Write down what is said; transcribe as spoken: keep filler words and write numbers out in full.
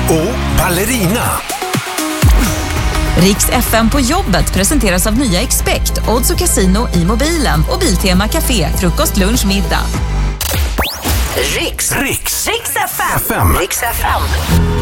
och ballerina. Riks F M på jobbet presenteras av nya Expect, Odds och Casino i mobilen och Biltema Café, frukost, lunch, middag. Riks. Riks. Riks F M. F M. Riks F M.